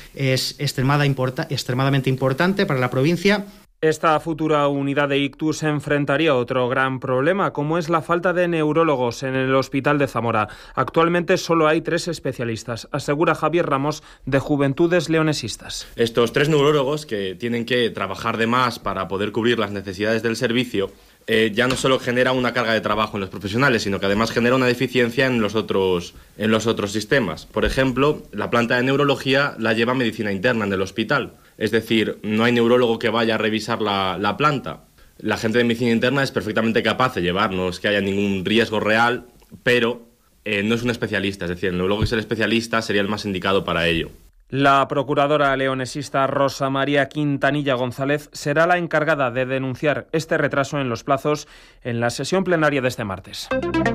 es extremada importa, extremadamente importante para la provincia. Esta futura unidad de ictus se enfrentaría a otro gran problema, como es la falta de neurólogos en el Hospital de Zamora. Actualmente solo hay tres especialistas, asegura Javier Ramos, de Juventudes Leonesistas. Estos tres neurólogos, que tienen que trabajar de más para poder cubrir las necesidades del servicio, eh, ya no solo genera una carga de trabajo en los profesionales, sino que además genera una deficiencia en los otros, en los otros sistemas. Por ejemplo, la planta de neurología la lleva medicina interna en el hospital. Es decir, no hay neurólogo que vaya a revisar la, la planta. La gente de medicina interna es perfectamente capaz de llevar, no es que haya ningún riesgo real, pero eh, no es un especialista. Es decir, el neurólogo que es el especialista sería el más indicado para ello. La procuradora leonesista Rosa María Quintanilla González será la encargada de denunciar este retraso en los plazos en la sesión plenaria de este martes.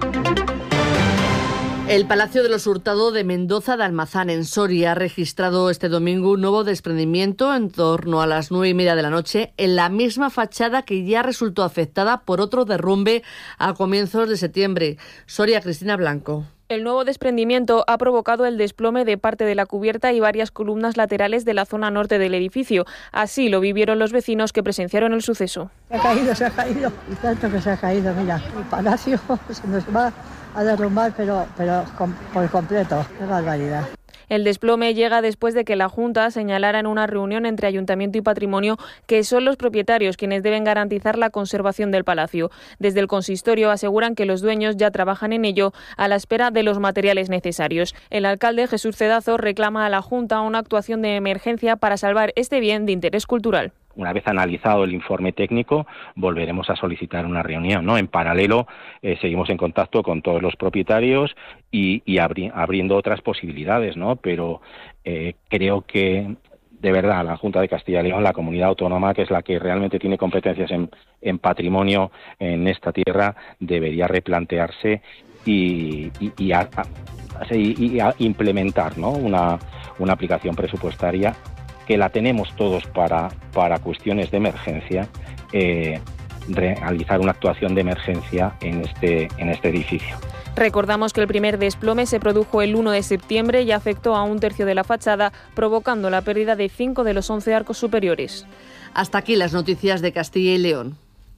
El Palacio de los Hurtado de Mendoza de Almazán, en Soria, ha registrado este domingo un nuevo desprendimiento en torno a las nueve y media de la noche en la misma fachada que ya resultó afectada por otro derrumbe a comienzos de septiembre. Soria, Cristina Blanco. El nuevo desprendimiento ha provocado el desplome de parte de la cubierta y varias columnas laterales de la zona norte del edificio. Así lo vivieron los vecinos que presenciaron el suceso. Se ha caído, se ha caído, y tanto que se ha caído, mira, el palacio se nos va a derrumbar, pero, pero por completo, qué barbaridad. El desplome llega después de que la Junta señalara en una reunión entre Ayuntamiento y Patrimonio que son los propietarios quienes deben garantizar la conservación del palacio. Desde el consistorio aseguran que los dueños ya trabajan en ello a la espera de los materiales necesarios. El alcalde Jesús Cedazo reclama a la Junta una actuación de emergencia para salvar este bien de interés cultural. Una vez analizado el informe técnico, volveremos a solicitar una reunión, ¿no? En paralelo, eh, seguimos en contacto con todos los propietarios y, y abri- abriendo otras posibilidades, ¿no? Pero eh, creo que, de verdad, la Junta de Castilla y León, la comunidad autónoma, que es la que realmente tiene competencias en, en patrimonio en esta tierra, debería replantearse y, y, y, a, a, y, y a implementar, ¿no? Una, una aplicación presupuestaria que la tenemos todos para, para cuestiones de emergencia, eh, realizar una actuación de emergencia en este, en este edificio. Recordamos que el primer desplome se produjo el uno de septiembre y afectó a un tercio de la fachada, provocando la pérdida de cinco de los once arcos superiores. Hasta aquí las noticias de Castilla y León.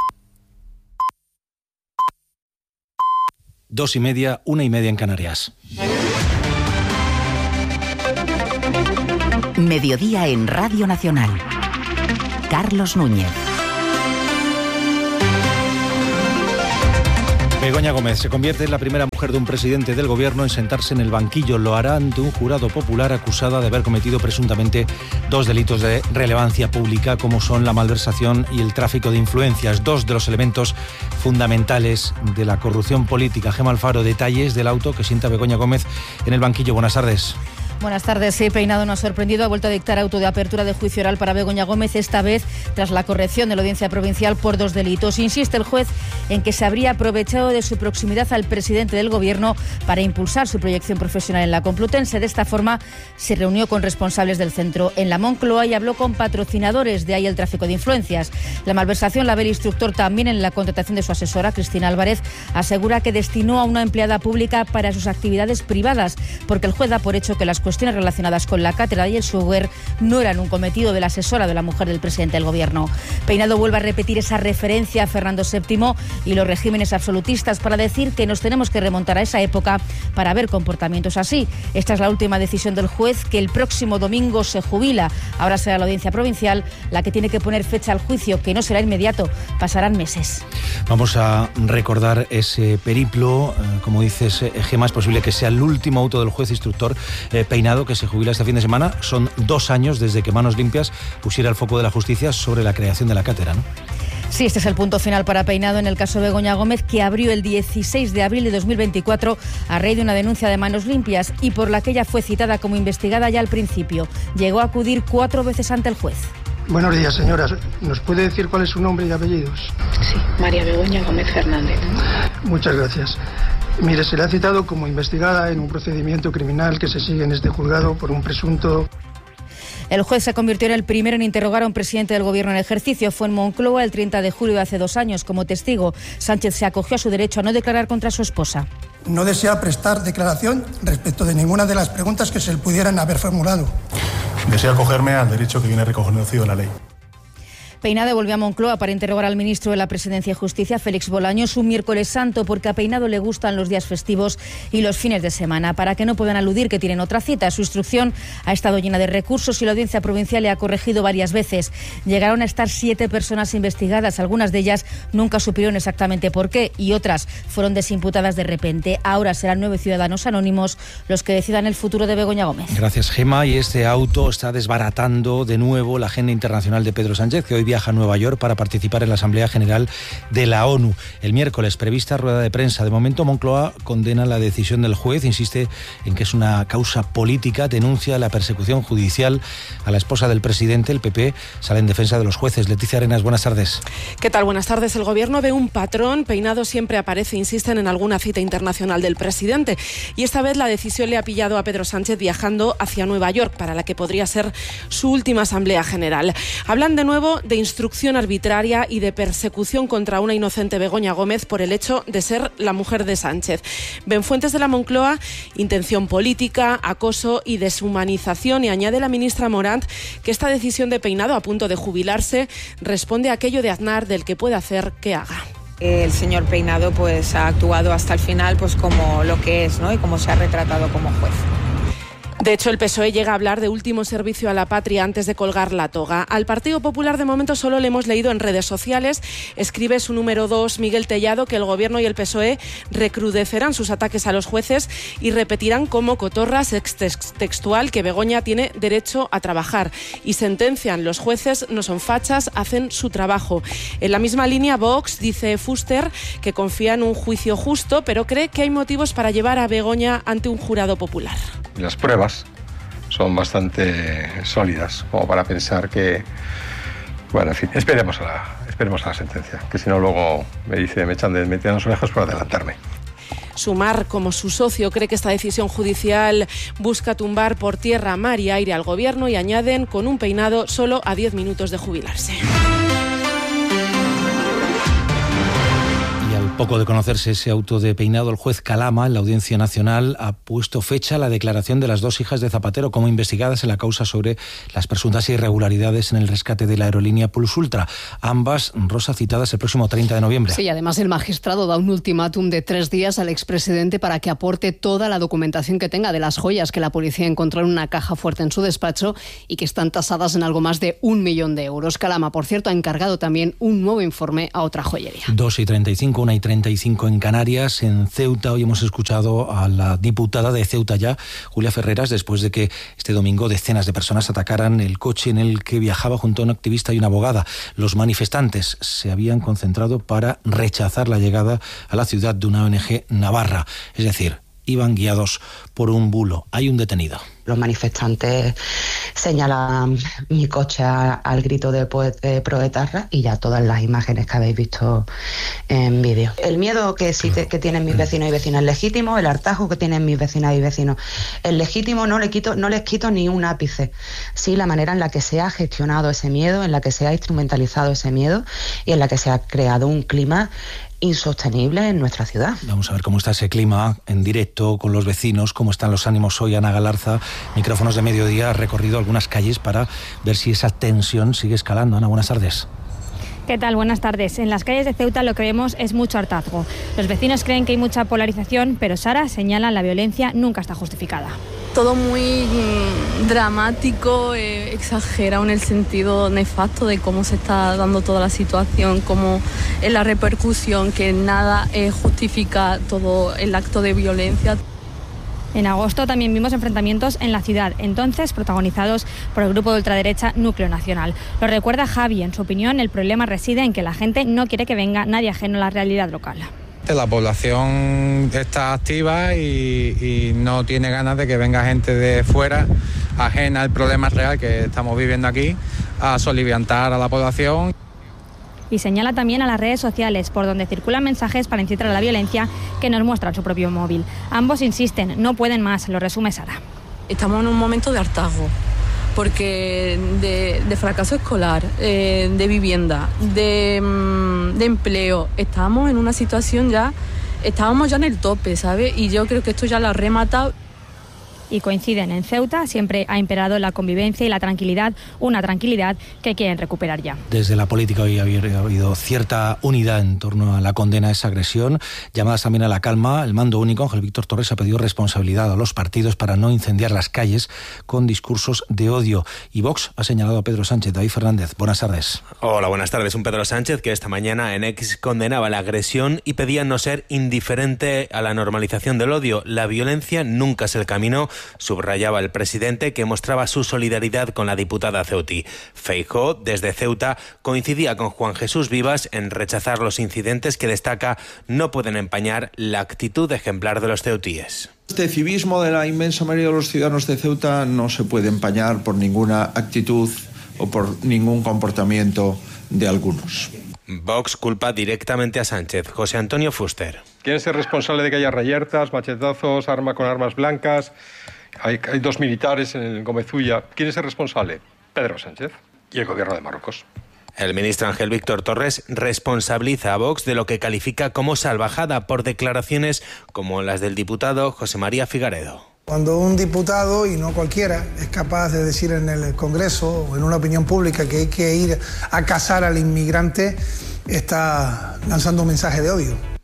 Dos y media, una y media en Canarias. Mediodía en Radio Nacional. Carlos Núñez. Begoña Gómez se convierte en la primera mujer de un presidente del gobierno en sentarse en el banquillo. Lo hará ante un jurado popular acusada de haber cometido presuntamente dos delitos de relevancia pública, como son la malversación y el tráfico de influencias, dos de los elementos fundamentales de la corrupción política. Gemma Alfaro, detalles del auto que sienta Begoña Gómez en el banquillo. Buenas tardes. Buenas tardes. Sí, Peinado no ha sorprendido. Ha vuelto a dictar auto de apertura de juicio oral para Begoña Gómez, esta vez tras la corrección de la Audiencia Provincial por dos delitos. Insiste el juez en que se habría aprovechado de su proximidad al presidente del Gobierno para impulsar su proyección profesional en la Complutense. De esta forma, se reunió con responsables del centro en la Moncloa y habló con patrocinadores, de ahí el tráfico de influencias. La malversación la ve el instructor también en la contratación de su asesora, Cristina Álvarez. Asegura que destinó a una empleada pública para sus actividades privadas, porque el juez da por hecho que las cuestiones relacionadas con la cátedra y el software no eran un cometido de la asesora de la mujer del presidente del Gobierno. Peinado vuelve a repetir esa referencia a Fernando séptimo y los regímenes absolutistas para decir que nos tenemos que remontar a esa época para ver comportamientos así. Esta es la última decisión del juez, que el próximo domingo se jubila. Ahora será la Audiencia Provincial la que tiene que poner fecha al juicio, que no será inmediato, pasarán meses. Vamos a recordar ese periplo. Eh, como dices, eh, Gemma, es posible que sea el último auto del juez instructor eh, Peinado, que se jubila este fin de semana. Son dos años desde que Manos Limpias pusiera el foco de la justicia sobre la creación de la cátedra, ¿no? Sí, este es el punto final para Peinado en el caso de Begoña Gómez, que abrió el dieciséis de abril de dos mil veinticuatro a raíz de una denuncia de Manos Limpias y por la que ella fue citada como investigada ya al principio. Llegó a acudir cuatro veces ante el juez. Buenos días, señora. ¿Nos puede decir cuál es su nombre y apellidos? Sí, María Begoña Gómez Fernández. Muchas gracias. Mire, se le ha citado como investigada en un procedimiento criminal que se sigue en este juzgado por un presunto... El juez se convirtió en el primero en interrogar a un presidente del Gobierno en ejercicio. Fue en Moncloa el treinta de julio de hace dos años. Como testigo, Sánchez se acogió a su derecho a no declarar contra su esposa. No desea prestar declaración respecto de ninguna de las preguntas que se le pudieran haber formulado. Desea acogerme al derecho que viene reconocido en la ley. Peinado volvió a Moncloa para interrogar al ministro de la Presidencia y Justicia, Félix Bolaños, un miércoles santo, porque a Peinado le gustan los días festivos y los fines de semana, para que no puedan aludir que tienen otra cita. Su instrucción ha estado llena de recursos y la Audiencia Provincial le ha corregido varias veces. Llegaron a estar siete personas investigadas, algunas de ellas nunca supieron exactamente por qué y otras fueron desimputadas de repente. Ahora serán nueve ciudadanos anónimos los que decidan el futuro de Begoña Gómez. Gracias, Gemma. Y este auto está desbaratando de nuevo la agenda internacional de Pedro Sánchez, que hoy viaja a Nueva York para participar en la Asamblea General de la ONU. El miércoles, prevista rueda de prensa. De momento, Moncloa condena la decisión del juez, insiste en que es una causa política, denuncia la persecución judicial a la esposa del presidente. El P P sale en defensa de los jueces. Leticia Arenas, buenas tardes. ¿Qué tal? Buenas tardes. El Gobierno ve un patrón. Peinado siempre aparece, insisten, en alguna cita internacional del presidente. Y esta vez la decisión le ha pillado a Pedro Sánchez viajando hacia Nueva York, para la que podría ser su última Asamblea General. Hablan de nuevo de instrucción arbitraria y de persecución contra una inocente Begoña Gómez por el hecho de ser la mujer de Sánchez. Ven fuentes de la Moncloa intención política, acoso y deshumanización, y añade la ministra Morant que esta decisión de Peinado, a punto de jubilarse, responde a aquello de Aznar del que puede hacer que haga. El señor Peinado pues ha actuado hasta el final pues como lo que es, ¿no? Y como se ha retratado como juez. De hecho, el P S O E llega a hablar de último servicio a la patria antes de colgar la toga. Al Partido Popular, de momento, solo le hemos leído en redes sociales. Escribe su número dos, Miguel Tellado, que el Gobierno y el P S O E recrudecerán sus ataques a los jueces y repetirán como cotorras textual que Begoña tiene derecho a trabajar. Y sentencian: los jueces no son fachas, hacen su trabajo. En la misma línea, Vox, dice Fuster, que confía en un juicio justo, pero cree que hay motivos para llevar a Begoña ante un jurado popular. Las pruebas son bastante sólidas como para pensar que, bueno, en fin, esperemos a la, esperemos a la sentencia, que si no luego me dice, me echan de me tiran las orejas por adelantarme. Sumar, como su socio, cree que esta decisión judicial busca tumbar por tierra, mar y aire al Gobierno, y añaden: con un peinado solo a diez minutos de jubilarse. Poco de conocerse ese auto de peinado, el juez Calama, en la Audiencia Nacional, ha puesto fecha a la declaración de las dos hijas de Zapatero como investigadas en la causa sobre las presuntas irregularidades en el rescate de la aerolínea Plus Ultra. Ambas, Rosa, citadas el próximo treinta de noviembre. Sí, además el magistrado da un ultimátum de tres días al expresidente para que aporte toda la documentación que tenga de las joyas que la policía encontró en una caja fuerte en su despacho y que están tasadas en algo más de un millón de euros. Calama, por cierto, ha encargado también un nuevo informe a otra joyería. dos y treinta y cinco, una y treinta y cinco en Canarias. En Ceuta, hoy hemos escuchado a la diputada de Ceuta ya, Julia Ferreras, después de que este domingo decenas de personas atacaran el coche en el que viajaba junto a un activista y una abogada. Los manifestantes se habían concentrado para rechazar la llegada a la ciudad de una O N G navarra, es decir, iban guiados por un bulo. Hay un detenido. Los manifestantes señalan mi coche a, al grito de, pues, de Proetarra y ya todas las imágenes que habéis visto en vídeo. El miedo que, sí, que tienen mis vecinos y vecinas es legítimo, el hartazgo que tienen mis vecinas y vecinos es legítimo, no, le quito, no les quito ni un ápice. Sí, la manera en la que se ha gestionado ese miedo, en la que se ha instrumentalizado ese miedo y en la que se ha creado un clima insostenible en nuestra ciudad. Vamos a ver cómo está ese clima en directo con los vecinos, cómo están los ánimos hoy. Ana Galarza, micrófonos de Mediodía, ha recorrido algunas calles para ver si esa tensión sigue escalando. Ana, buenas tardes. ¿Qué tal? Buenas tardes. En las calles de Ceuta lo que vemos es mucho hartazgo. Los vecinos creen que hay mucha polarización, pero Sara señala la violencia nunca está justificada. Todo muy mmm, dramático, eh, exagerado en el sentido nefasto de cómo se está dando toda la situación, cómo es la repercusión, que nada eh, justifica todo el acto de violencia. En agosto también vimos enfrentamientos en la ciudad, entonces protagonizados por el grupo de ultraderecha Núcleo Nacional. Lo recuerda Javi. En su opinión, el problema reside en que la gente no quiere que venga nadie ajeno a la realidad local. La población está activa y, y no tiene ganas de que venga gente de fuera, ajena al problema real que estamos viviendo aquí, a soliviantar a la población. Y señala también a las redes sociales, por donde circulan mensajes para incitar a la violencia que nos muestran su propio móvil. Ambos insisten, no pueden más, lo resume Sara. Estamos en un momento de hartazgo, porque de, de fracaso escolar, eh, de vivienda, de, de empleo, estamos en una situación ya, estábamos ya en el tope, ¿sabes? Y yo creo que esto ya lo ha rematado. Y coinciden, en Ceuta siempre ha imperado la convivencia y la tranquilidad, una tranquilidad que quieren recuperar ya. Desde la política hoy ha habido cierta unidad en torno a la condena a esa agresión, llamadas también a la calma. El mando único, Ángel Víctor Torres, ha pedido responsabilidad a los partidos para no incendiar las calles con discursos de odio. Y Vox ha señalado a Pedro Sánchez. David Fernández, buenas tardes. Hola, buenas tardes. Un Pedro Sánchez que esta mañana en X condenaba la agresión y pedía no ser indiferente a la normalización del odio. La violencia nunca es el camino, subrayaba el presidente, que mostraba su solidaridad con la diputada ceutí. Feijóo, desde Ceuta, coincidía con Juan Jesús Vivas en rechazar los incidentes que, destaca, no pueden empañar la actitud ejemplar de los ceutíes. Este civismo de la inmensa mayoría de los ciudadanos de Ceuta no se puede empañar por ninguna actitud o por ningún comportamiento de algunos. Vox culpa directamente a Sánchez. José Antonio Fuster. ¿Quién es el responsable de que haya reyertas, machetazos, arma con armas blancas? Hay, hay dos militares en el Gómez-Ulla. ¿Quién es el responsable? Pedro Sánchez y el gobierno de Marruecos. El ministro Ángel Víctor Torres responsabiliza a Vox de lo que califica como salvajada por declaraciones como las del diputado José María Figaredo. Cuando un diputado, y no cualquiera, es capaz de decir en el Congreso o en una opinión pública que hay que ir a cazar al inmigrante, está lanzando un mensaje de odio.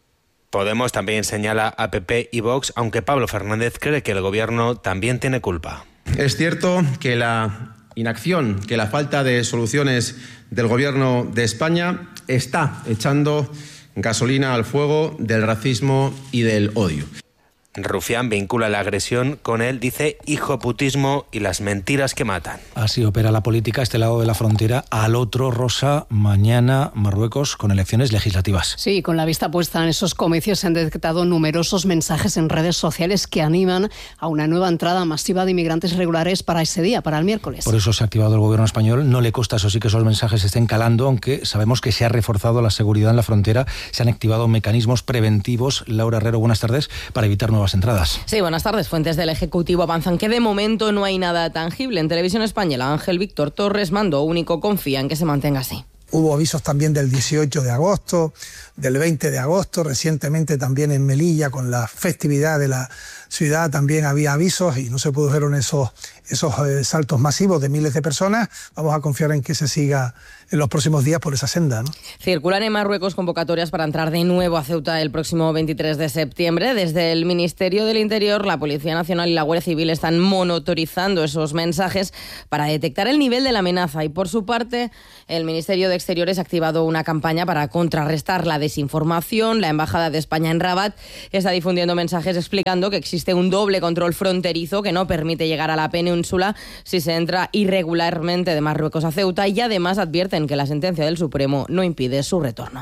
Podemos también señala a P P y Vox, aunque Pablo Fernández cree que el gobierno también tiene culpa. Es cierto que la inacción, que la falta de soluciones del gobierno de España está echando gasolina al fuego del racismo y del odio. Rufián vincula la agresión con el, dice, hijoputismo y las mentiras que matan. Así opera la política a este lado de la frontera. Al otro, Rosa, mañana Marruecos con elecciones legislativas. Sí, con la vista puesta en esos comicios se han detectado numerosos mensajes en redes sociales que animan a una nueva entrada masiva de inmigrantes regulares para ese día, para el miércoles. Por eso se ha activado el gobierno español. No le consta, eso sí, que esos mensajes estén calando, aunque sabemos que se ha reforzado la seguridad en la frontera. Se han activado mecanismos preventivos. Laura Herrero, buenas tardes, para evitar nuevas entradas. Sí, buenas tardes. Fuentes del Ejecutivo avanzan que de momento no hay nada tangible. En Televisión Española, Ángel Víctor Torres, mando único, confía en que se mantenga así. Hubo avisos también del dieciocho de agosto, del veinte de agosto, recientemente también en Melilla con la festividad de la ciudad también había avisos y no se produjeron esos, esos eh, saltos masivos de miles de personas. Vamos a confiar en que se siga en los próximos días por esa senda, ¿no? Circulan en Marruecos convocatorias para entrar de nuevo a Ceuta el próximo veintitrés de septiembre. Desde el Ministerio del Interior, la Policía Nacional y la Guardia Civil están monitorizando esos mensajes para detectar el nivel de la amenaza. Y por su parte, el Ministerio de Exteriores ha activado una campaña para contrarrestar la desinformación. La Embajada de España en Rabat está difundiendo mensajes explicando que existe un doble control fronterizo que no permite llegar a la península si se entra irregularmente de Marruecos a Ceuta, y además advierten que la sentencia del Supremo no impide su retorno.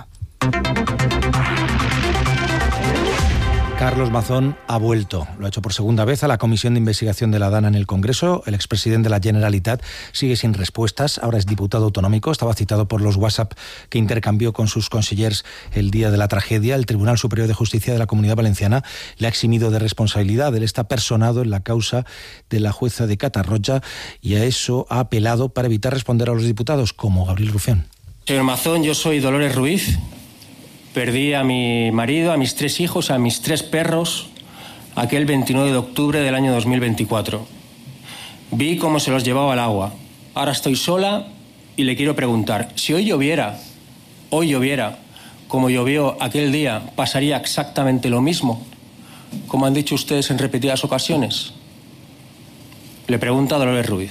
Carlos Mazón ha vuelto. Lo ha hecho por segunda vez a la Comisión de Investigación de la DANA en el Congreso. El expresidente de la Generalitat sigue sin respuestas. Ahora es diputado autonómico. Estaba citado por los WhatsApp que intercambió con sus consellers el día de la tragedia. El Tribunal Superior de Justicia de la Comunidad Valenciana le ha eximido de responsabilidad. Él está personado en la causa de la jueza de Catarroja y a eso ha apelado para evitar responder a los diputados, como Gabriel Rufián. Señor Mazón, yo soy Dolores Ruiz. Perdí a mi marido, a mis tres hijos, a mis tres perros, aquel veintinueve de octubre del año dos mil veinticuatro. Vi cómo se los llevaba al agua. Ahora estoy sola y le quiero preguntar, si hoy lloviera, hoy lloviera, como llovió aquel día, ¿pasaría exactamente lo mismo? Como han dicho ustedes en repetidas ocasiones. Le pregunta a Dolores Ruiz.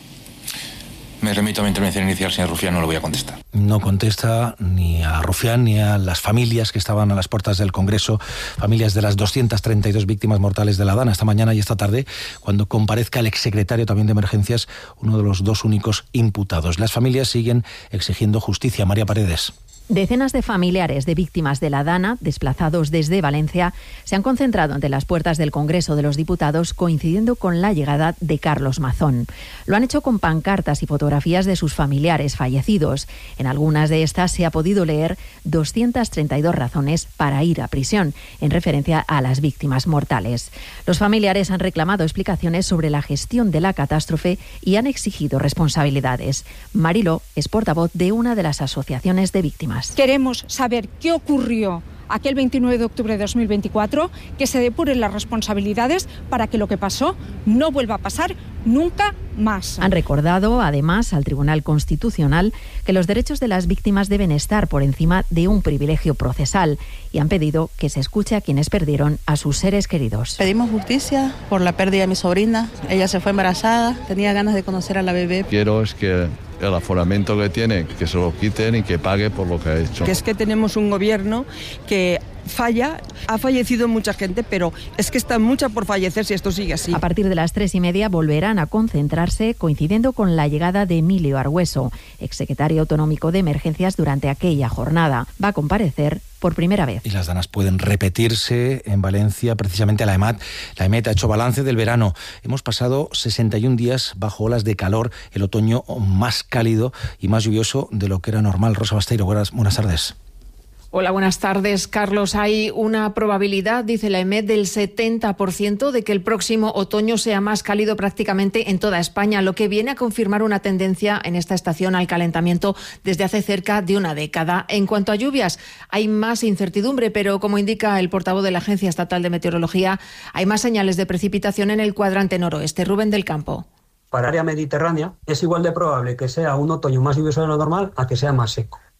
Me remito a mi intervención inicial, señor Rufián, no le voy a contestar. No contesta ni a Rufián ni a las familias que estaban a las puertas del Congreso, familias de las doscientas treinta y dos víctimas mortales de la DANA, esta mañana y esta tarde, cuando comparezca el exsecretario también de Emergencias, uno de los dos únicos imputados. Las familias siguen exigiendo justicia. María Paredes. Decenas de familiares de víctimas de la DANA, desplazados desde Valencia, se han concentrado ante las puertas del Congreso de los Diputados, coincidiendo con la llegada de Carlos Mazón. Lo han hecho con pancartas y fotografías de sus familiares fallecidos. En algunas de estas se ha podido leer doscientas treinta y dos razones para ir a prisión, en referencia a las víctimas mortales. Los familiares han reclamado explicaciones sobre la gestión de la catástrofe y han exigido responsabilidades. Mariló es portavoz de una de las asociaciones de víctimas. Queremos saber qué ocurrió aquel veintinueve de octubre de dos mil veinticuatro, que se depuren las responsabilidades para que lo que pasó no vuelva a pasar nunca más. Han recordado, además, al Tribunal Constitucional que los derechos de las víctimas deben estar por encima de un privilegio procesal y han pedido que se escuche a quienes perdieron a sus seres queridos. Pedimos justicia por la pérdida de mi sobrina. Ella se fue embarazada, tenía ganas de conocer a la bebé. Quiero es que el aforamiento que tiene, que se lo quiten y que pague por lo que ha hecho. Que es que tenemos un gobierno que falla, ha fallecido mucha gente, pero es que está mucha por fallecer si esto sigue así. A partir de las tres y media volverán a concentrarse, coincidiendo con la llegada de Emilio Argüeso, exsecretario autonómico de Emergencias, durante aquella jornada. Va a comparecer por primera vez. Y las danas pueden repetirse en Valencia, precisamente la EMAT. La EMET ha hecho balance del verano. Hemos pasado sesenta y un días bajo olas de calor, el otoño más cálido y más lluvioso de lo que era normal. Rosa Basteiro, buenas, buenas tardes. Hola, buenas tardes, Carlos. Hay una probabilidad, dice la EMET, del setenta por ciento de que el próximo otoño sea más cálido prácticamente en toda España, lo que viene a confirmar una tendencia en esta estación al calentamiento desde hace cerca de una década. En cuanto a lluvias, hay más incertidumbre, pero como indica el portavoz de la Agencia Estatal de Meteorología, hay más señales de precipitación en el cuadrante noroeste. Rubén del Campo. Para área mediterránea es igual de probable que sea un otoño más lluvioso de lo normal a que sea más seco.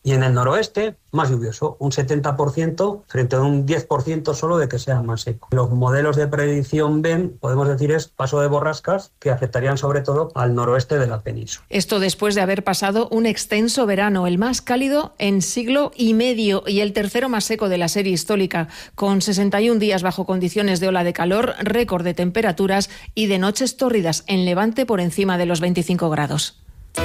Y en el noroeste, más lluvioso, un setenta por ciento frente a un diez por ciento solo de que sea más seco. Los modelos de predicción ven, podemos decir, es paso de borrascas que afectarían sobre todo al noroeste de la península. Esto después de haber pasado un extenso verano, el más cálido en siglo y medio y el tercero más seco de la serie histórica, con sesenta y un días bajo condiciones de ola de calor, récord de temperaturas y de noches tórridas en Levante por encima de los veinticinco grados.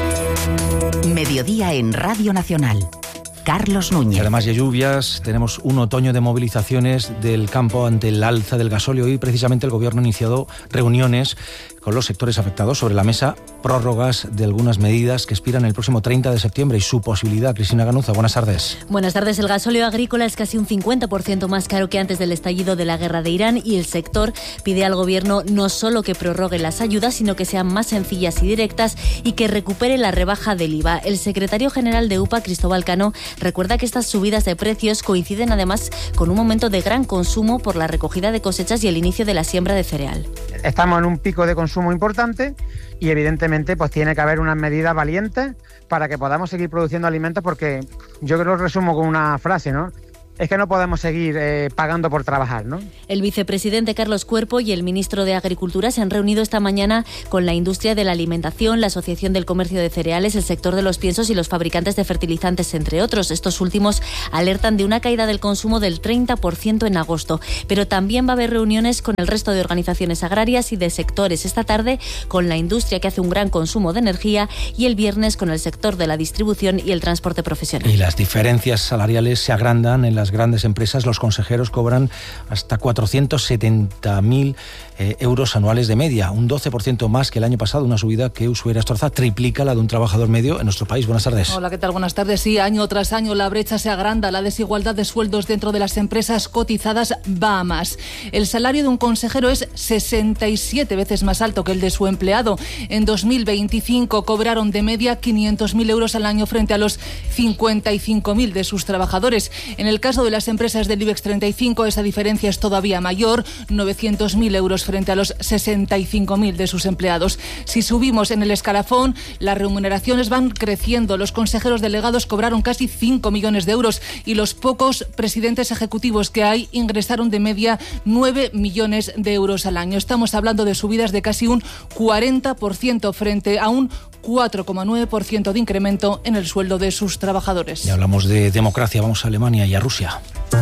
Mediodía en Radio Nacional. Carlos Núñez. Además de lluvias, tenemos un otoño de movilizaciones del campo ante el alza del gasóleo. Hoy precisamente el Gobierno ha iniciado reuniones con los sectores afectados. Sobre la mesa, prórrogas de algunas medidas que expiran el próximo treinta de septiembre y su posibilidad. Cristina Ganuza, buenas tardes. Buenas tardes. El gasóleo agrícola es casi un cincuenta por ciento más caro que antes del estallido de la guerra de Irán y el sector pide al Gobierno no solo que prorrogue las ayudas, sino que sean más sencillas y directas y que recupere la rebaja del I V A. El secretario general de U P A, Cristóbal Cano, recuerda que estas subidas de precios coinciden además con un momento de gran consumo por la recogida de cosechas y el inicio de la siembra de cereal. Estamos en un pico de consumo importante y evidentemente pues tiene que haber unas medidas valientes para que podamos seguir produciendo alimentos, porque yo creo que lo resumo con una frase, ¿no? Es que no podemos seguir eh, pagando por trabajar, ¿no? El vicepresidente Carlos Cuerpo y el ministro de Agricultura se han reunido esta mañana con la industria de la alimentación, la Asociación del Comercio de Cereales, el sector de los piensos y los fabricantes de fertilizantes, entre otros. Estos últimos alertan de una caída del consumo del treinta por ciento en agosto. Pero también va a haber reuniones con el resto de organizaciones agrarias y de sectores. Esta tarde con la industria, que hace un gran consumo de energía, y el viernes con el sector de la distribución y el transporte profesional. Y las diferencias salariales se agrandan en las grandes empresas. Los consejeros cobran hasta cuatrocientos setenta mil eh, euros anuales de media, un doce por ciento más que el año pasado, una subida que Ushuaia Astorza triplica la de un trabajador medio en nuestro país. Buenas tardes. Hola, ¿qué tal? Buenas tardes. Sí, año tras año la brecha se agranda, la desigualdad de sueldos dentro de las empresas cotizadas va a más. El salario de un consejero es sesenta y siete veces más alto que el de su empleado. En dos mil veinticinco cobraron de media quinientos mil euros al año frente a los cincuenta y cinco mil de sus trabajadores. En el caso de las empresas del IBEX treinta y cinco, esa diferencia es todavía mayor, novecientos mil euros frente a los sesenta y cinco mil de sus empleados. Si subimos en el escalafón, las remuneraciones van creciendo. Los consejeros delegados cobraron casi cinco millones de euros y los pocos presidentes ejecutivos que hay ingresaron de media nueve millones de euros al año. Estamos hablando de subidas de casi un cuarenta por ciento frente a un cuatro coma nueve por ciento de incremento en el sueldo de sus trabajadores. Y hablamos de democracia, vamos a Alemania y a Rusia.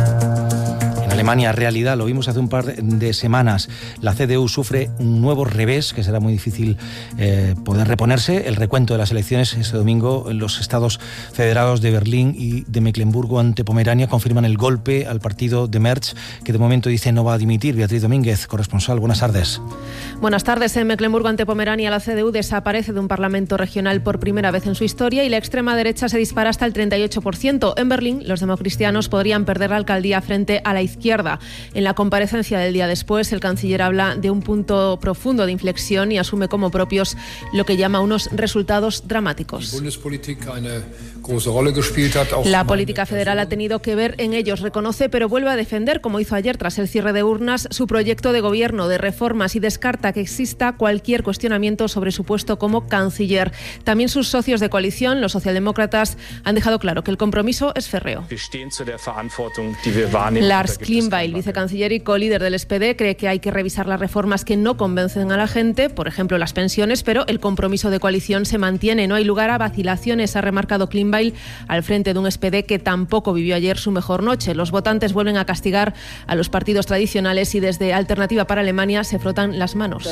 En Alemania, realidad, lo vimos hace un par de semanas, la C D U sufre un nuevo revés que será muy difícil eh, poder reponerse. El recuento de las elecciones este domingo en los estados federados de Berlín y de Mecklemburgo ante Pomerania confirman el golpe al partido de Merz, que de momento dice no va a dimitir. Beatriz Domínguez, corresponsal, buenas tardes. Buenas tardes. En Mecklemburgo ante Pomerania, la C D U desaparece de un parlamento regional por primera vez en su historia y la extrema derecha se dispara hasta el treinta y ocho por ciento. En Berlín, los democristianos podrían perder la alcaldía frente a la izquierda. En la comparecencia del día después, el canciller habla de un punto profundo de inflexión y asume como propios lo que llama unos resultados dramáticos. La política federal ha tenido que ver en ellos, reconoce, pero vuelve a defender, como hizo ayer tras el cierre de urnas, su proyecto de gobierno de reformas y descarta que exista cualquier cuestionamiento sobre su puesto como canciller. También sus socios de coalición, los socialdemócratas, han dejado claro que el compromiso es férreo. Lars Klingbeil, vicecanciller y colíder del S P D, cree que hay que revisar las reformas que no convencen a la gente, por ejemplo las pensiones, pero el compromiso de coalición se mantiene. No hay lugar a vacilaciones, ha remarcado Klingbeil al frente de un S P D que tampoco vivió ayer su mejor noche. Los votantes vuelven a castigar a los partidos tradicionales y desde Alternativa para Alemania se frotan las manos.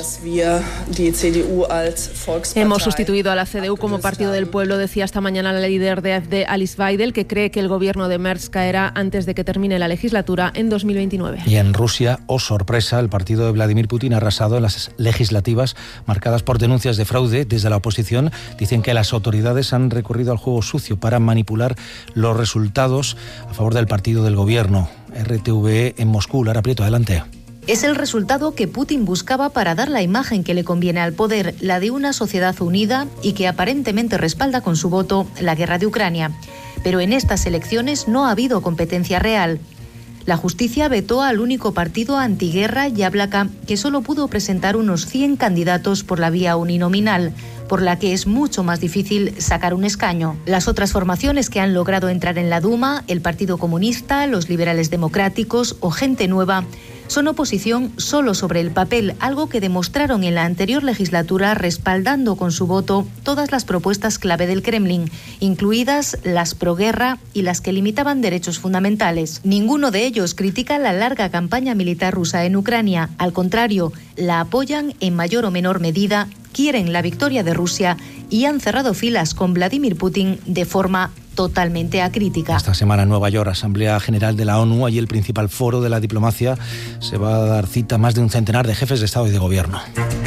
Hemos sustituido a la C D U como partido del pueblo, decía esta mañana la líder de A F D, Alice Weidel, que cree que el gobierno de Merz caerá antes de que termine la legislatura en dos mil veintinueve. Y en Rusia, oh sorpresa, el partido de Vladimir Putin ha arrasado en las legislativas marcadas por denuncias de fraude. Desde la oposición dicen que las autoridades han recurrido al juego sucio para manipular los resultados a favor del partido del gobierno. R T V E en Moscú. Lara Prieto, adelante. Es el resultado que Putin buscaba para dar la imagen que le conviene al poder, la de una sociedad unida y que aparentemente respalda con su voto la guerra de Ucrania. Pero en estas elecciones no ha habido competencia real. La justicia vetó al único partido antiguerra, Yablaka, que solo pudo presentar unos cien candidatos por la vía uninominal, por la que es mucho más difícil sacar un escaño. Las otras formaciones que han logrado entrar en la Duma, el Partido Comunista, los liberales democráticos o Gente Nueva, son oposición solo sobre el papel, algo que demostraron en la anterior legislatura respaldando con su voto todas las propuestas clave del Kremlin, incluidas las proguerra y las que limitaban derechos fundamentales. Ninguno de ellos critica la larga campaña militar rusa en Ucrania. Al contrario, la apoyan en mayor o menor medida, quieren la victoria de Rusia y han cerrado filas con Vladimir Putin de forma totalmente acrítica. Esta semana en Nueva York, Asamblea General de la ONU, allí el principal foro de la diplomacia, se va a dar cita a más de un centenar de jefes de Estado y de Gobierno.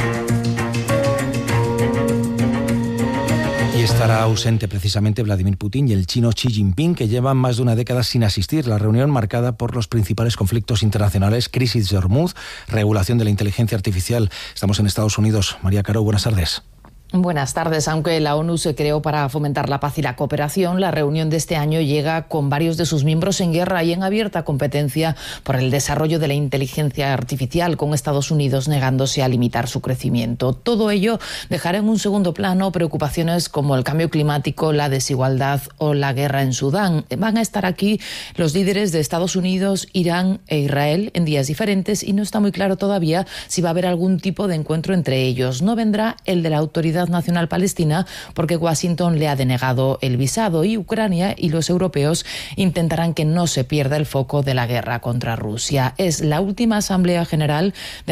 Y estará ausente precisamente Vladimir Putin y el chino Xi Jinping, que llevan más de una década sin asistir. La reunión marcada por los principales conflictos internacionales, crisis de Hormuz, regulación de la inteligencia artificial. Estamos en Estados Unidos. María Caro, buenas tardes. Buenas tardes. Aunque la ONU se creó para fomentar la paz y la cooperación, la reunión de este año llega con varios de sus miembros en guerra y en abierta competencia por el desarrollo de la inteligencia artificial, con Estados Unidos negándose a limitar su crecimiento. Todo ello dejará en un segundo plano preocupaciones como el cambio climático, la desigualdad o la guerra en Sudán. Van a estar aquí los líderes de Estados Unidos, Irán e Israel en días diferentes y no está muy claro todavía si va a haber algún tipo de encuentro entre ellos. No vendrá el de la Autoridad Nacional Palestina porque Washington le ha denegado el visado y Ucrania y los europeos intentarán que no se pierda el foco de la guerra contra Rusia. Es la última Asamblea General de